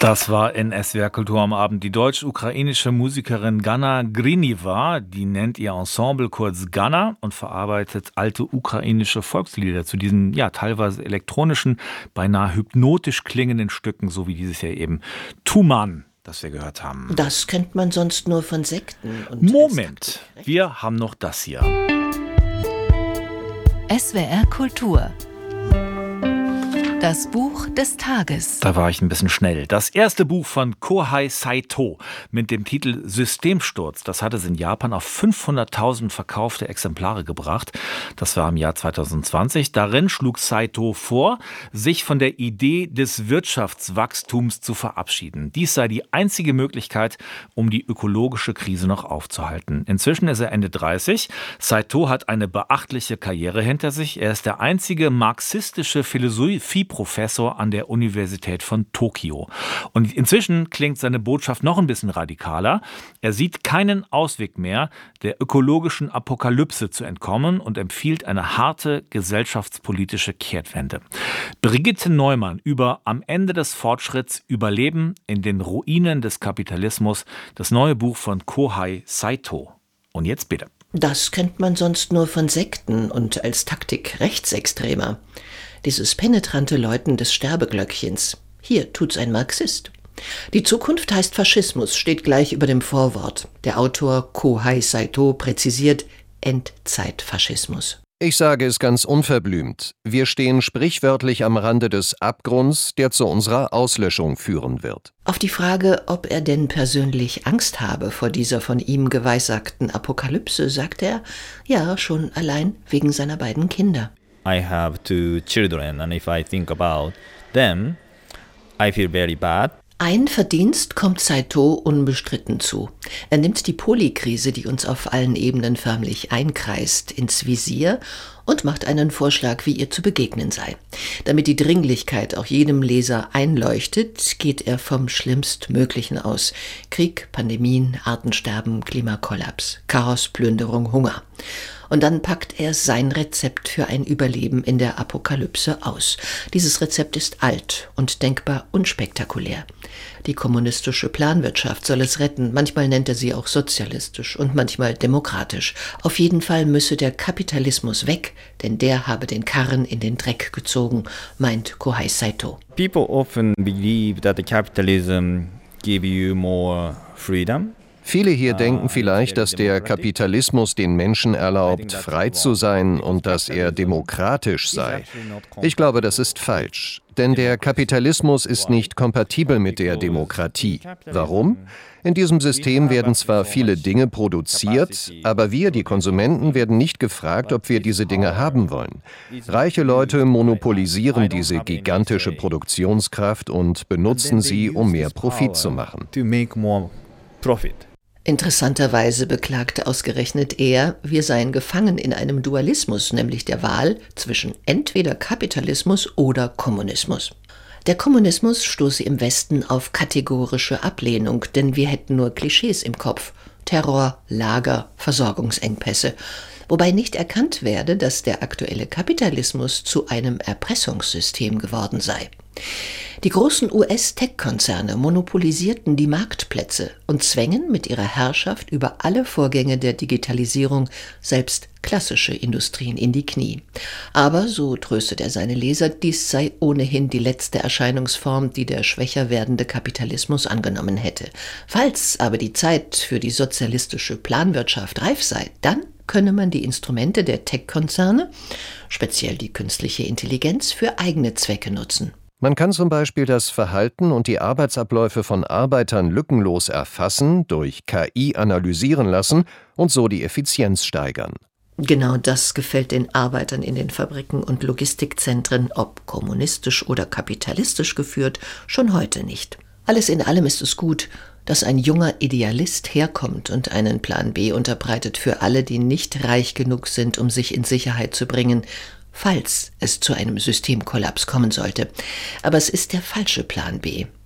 Das war in SWR Kultur am Abend die deutsch-ukrainische Musikerin Ganna Griniva. Die nennt ihr Ensemble kurz Ganna und verarbeitet alte ukrainische Volkslieder zu diesen teilweise elektronischen, beinahe hypnotisch klingenden Stücken, so wie dieses hier eben Tuman, das wir gehört haben. Das kennt man sonst nur von Sekten. Und Moment, wir haben noch das hier. SWR Kultur. Das Buch des Tages. Da war ich ein bisschen schnell. Das erste Buch von Kohei Saito mit dem Titel Systemsturz, das hat es in Japan auf 500.000 verkaufte Exemplare gebracht. Das war im Jahr 2020. Darin schlug Saito vor, sich von der Idee des Wirtschaftswachstums zu verabschieden. Dies sei die einzige Möglichkeit, um die ökologische Krise noch aufzuhalten. Inzwischen ist er Ende 30. Saito hat eine beachtliche Karriere hinter sich. Er ist der einzige marxistische Philosophieprofessor an der Universität von Tokio. Und inzwischen klingt seine Botschaft noch ein bisschen radikaler. Er sieht keinen Ausweg mehr, der ökologischen Apokalypse zu entkommen und empfiehlt eine harte gesellschaftspolitische Kehrtwende. Brigitte Neumann über Am Ende des Fortschritts Überleben in den Ruinen des Kapitalismus, das neue Buch von Kohei Saito. Und jetzt bitte. Das kennt man sonst nur von Sekten und als Taktik Rechtsextremer. Dieses penetrante Läuten des Sterbeglöckchens. Hier tut's ein Marxist. Die Zukunft heißt Faschismus, steht gleich über dem Vorwort. Der Autor Kohei Saito präzisiert Endzeitfaschismus. Ich sage es ganz unverblümt. Wir stehen sprichwörtlich am Rande des Abgrunds, der zu unserer Auslöschung führen wird. Auf die Frage, ob er denn persönlich Angst habe vor dieser von ihm geweissagten Apokalypse, sagt er, ja, schon allein wegen seiner beiden Kinder. I have 2 children and if I think about them, I feel very bad. Ein Verdienst kommt Saito unbestritten zu. Er nimmt die Polykrise, die uns auf allen Ebenen förmlich einkreist, ins Visier und macht einen Vorschlag, wie ihr zu begegnen sei. Damit die Dringlichkeit auch jedem Leser einleuchtet, geht er vom Schlimmstmöglichen aus. Krieg, Pandemien, Artensterben, Klimakollaps, Chaos, Plünderung, Hunger. Und dann packt er sein Rezept für ein Überleben in der Apokalypse aus. Dieses Rezept ist alt und denkbar unspektakulär. Die kommunistische Planwirtschaft soll es retten. Manchmal nennt er sie auch sozialistisch und manchmal demokratisch. Auf jeden Fall müsse der Kapitalismus weg, denn der habe den Karren in den Dreck gezogen, meint Kohei Saito. People often believe that the capitalism give you more freedom. Viele hier denken vielleicht, dass der Kapitalismus den Menschen erlaubt, frei zu sein und dass er demokratisch sei. Ich glaube, das ist falsch, denn der Kapitalismus ist nicht kompatibel mit der Demokratie. Warum? In diesem System werden zwar viele Dinge produziert, aber wir, die Konsumenten, werden nicht gefragt, ob wir diese Dinge haben wollen. Reiche Leute monopolisieren diese gigantische Produktionskraft und benutzen sie, um mehr Profit zu machen. Interessanterweise beklagte ausgerechnet er, wir seien gefangen in einem Dualismus, nämlich der Wahl zwischen entweder Kapitalismus oder Kommunismus. Der Kommunismus stoße im Westen auf kategorische Ablehnung, denn wir hätten nur Klischees im Kopf. Terror, Lager, Versorgungsengpässe. Wobei nicht erkannt werde, dass der aktuelle Kapitalismus zu einem Erpressungssystem geworden sei. Die großen US-Tech-Konzerne monopolisierten die Marktplätze und zwängen mit ihrer Herrschaft über alle Vorgänge der Digitalisierung selbst klassische Industrien in die Knie. Aber, so tröstet er seine Leser, dies sei ohnehin die letzte Erscheinungsform, die der schwächer werdende Kapitalismus angenommen hätte. Falls aber die Zeit für die sozialistische Planwirtschaft reif sei, dann könne man die Instrumente der Tech-Konzerne, speziell die künstliche Intelligenz, für eigene Zwecke nutzen. Man kann zum Beispiel das Verhalten und die Arbeitsabläufe von Arbeitern lückenlos erfassen, durch KI analysieren lassen und so die Effizienz steigern. Genau das gefällt den Arbeitern in den Fabriken und Logistikzentren, ob kommunistisch oder kapitalistisch geführt, schon heute nicht. Alles in allem ist es gut, dass ein junger Idealist herkommt und einen Plan B unterbreitet für alle, die nicht reich genug sind, um sich in Sicherheit zu bringen, falls es zu einem Systemkollaps kommen sollte. Aber es ist der falsche Plan B.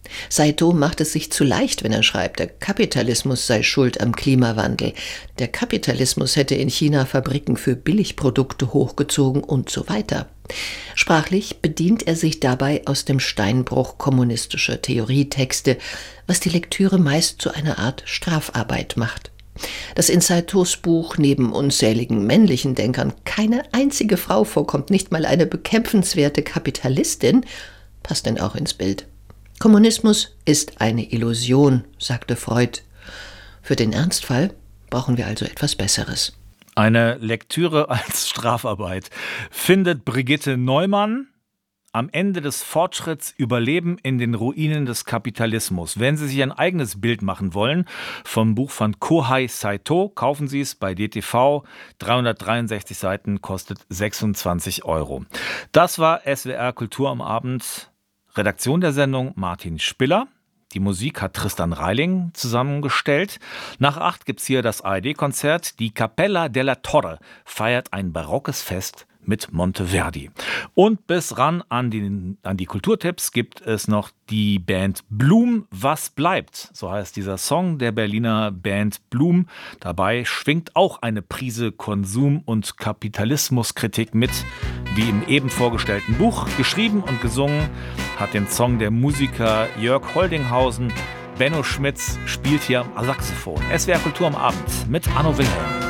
Saito macht es sich zu leicht, wenn er schreibt, der Kapitalismus sei schuld am Klimawandel. Der Kapitalismus hätte in China Fabriken für Billigprodukte hochgezogen und so weiter. Sprachlich bedient er sich dabei aus dem Steinbruch kommunistischer Theorietexte, was die Lektüre meist zu einer Art Strafarbeit macht. Dass in Saitos Buch neben unzähligen männlichen Denkern keine einzige Frau vorkommt, nicht mal eine bekämpfenswerte Kapitalistin, passt denn auch ins Bild. Kommunismus ist eine Illusion, sagte Freud. Für den Ernstfall brauchen wir also etwas Besseres. Eine Lektüre als Strafarbeit. Findet Brigitte Neumann am Ende des Fortschritts Überleben in den Ruinen des Kapitalismus. Wenn Sie sich ein eigenes Bild machen wollen vom Buch von Kohei Saito, kaufen Sie es bei DTV. 363 Seiten, kostet 26 €. Das war SWR Kultur am Abend. Redaktion der Sendung Martin Spiller. Die Musik hat Tristan Reiling zusammengestellt. Nach 8 gibt's hier das ARD-Konzert. Die Cappella della Torre feiert ein barockes Fest mit Monteverdi. Und bis ran an die Kulturtipps gibt es noch die Band Blum, was bleibt. So heißt dieser Song der Berliner Band Blum. Dabei schwingt auch eine Prise Konsum- und Kapitalismuskritik mit, wie im eben vorgestellten Buch. Geschrieben und gesungen hat den Song der Musiker Jörg Holdinghausen. Benno Schmitz spielt hier am Saxophon. SWR Kultur am Abend mit Arno Wilhelm.